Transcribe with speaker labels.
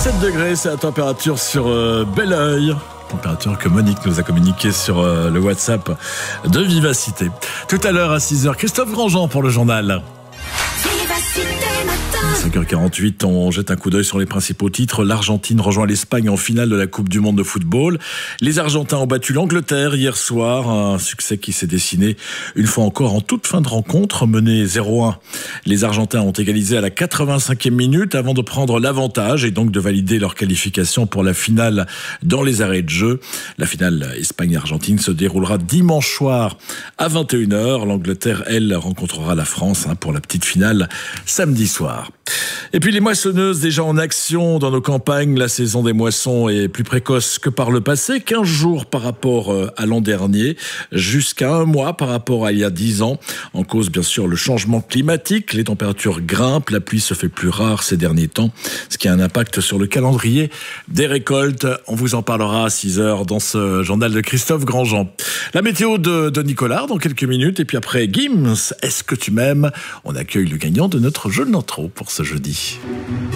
Speaker 1: 17 degrés, c'est la température sur Belleuil. Température que Monique nous a communiquée sur le WhatsApp de Vivacité. Tout à l'heure à 6h, Christophe Grandjean pour le journal. 5h48, on jette un coup d'œil sur les principaux titres. L'Argentine rejoint l'Espagne en finale de la Coupe du Monde de football. Les Argentins ont battu l'Angleterre hier soir, un succès qui s'est dessiné une fois encore en toute fin de rencontre, mené 0-1. Les Argentins ont égalisé à la 85e minute avant de prendre l'avantage et donc de valider leur qualification pour la finale dans les arrêts de jeu. La finale Espagne-Argentine se déroulera dimanche soir à 21h. L'Angleterre, elle, rencontrera la France pour la petite finale samedi soir. Et puis les moissonneuses déjà en action dans nos campagnes. La saison des moissons est plus précoce que par le passé. 15 jours par rapport à l'an dernier, jusqu'à 1 mois par rapport à il y a 10 ans. En cause bien sûr le changement climatique. Les températures grimpent, la pluie se fait plus rare ces derniers temps, ce qui a un impact sur le calendrier des récoltes. On vous en parlera à 6h dans ce journal de Christophe Grandjean. La météo de Nicolas dans quelques minutes. Et puis après Gims, est-ce que tu m'aimes? On accueille le gagnant de notre jeu de l'intro pour ce jeudi.